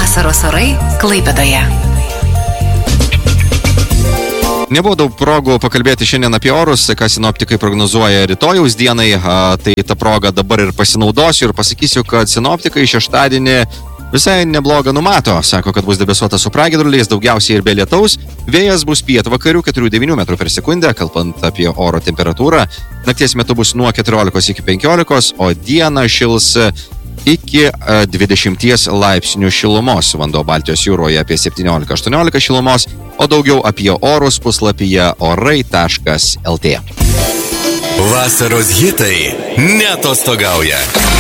Vasaros orai Klaipėdoje. Nebuvo daug progų pakalbėti šiandien apie orus, ką sinoptikai prognozuoja rytojaus dienai, tai tą progą dabar ir pasinaudosiu ir pasakysiu, kad sinoptikai šeštadienį visai neblogą numato. Sako, kad bus debesuota su pragiedruliais, daugiausiai ir be lietaus. Vėjas bus pietvakarių 4-9 metrų per sekundę, kalbant apie oro temperatūrą. Nakties metu bus nuo 14 iki 15, o dieną šils iki 20 laipsnių šilumos. Vanduo Baltijos jūroje apie 17-18 šilumos, o daugiau apie orus puslapyje orai.lt. Vasaros hitai neatostogauja.